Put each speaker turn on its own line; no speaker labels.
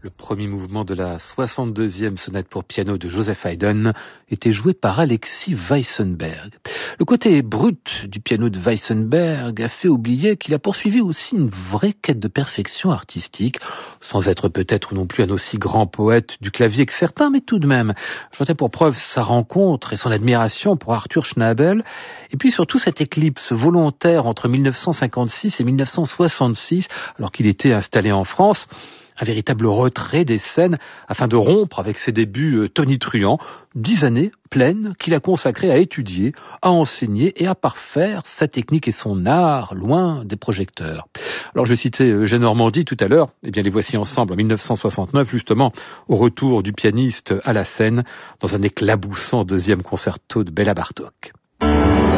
Le premier mouvement de la 62e sonate pour piano de Joseph Haydn était joué par Alexis Weissenberg. Le côté brut du piano de Weissenberg a fait oublier qu'il a poursuivi aussi une vraie quête de perfection artistique, sans être peut-être non plus un aussi grand poète du clavier que certains, mais tout de même. J'en ai pour preuve sa rencontre et son admiration pour Arthur Schnabel, et puis surtout cette éclipse volontaire entre 1956 et 1966, alors qu'il était installé en France. Un véritable retrait des scènes afin de rompre avec ses débuts tonitruants. 10 années pleines qu'il a consacrées à étudier, à enseigner et à parfaire sa technique et son art loin des projecteurs. Alors je citais Eugène Ormandy tout à l'heure, eh bien les voici ensemble en 1969 justement au retour du pianiste à la scène dans un éclaboussant deuxième concerto de Béla Bartók.